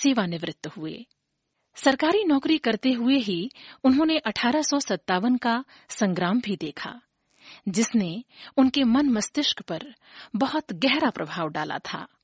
सेवानिवृत्त हुए। सरकारी नौकरी करते हुए ही उन्होंने 1857 का संग्राम भी देखा, जिसने उनके मन मस्तिष्क पर बहुत गहरा प्रभाव डाला था।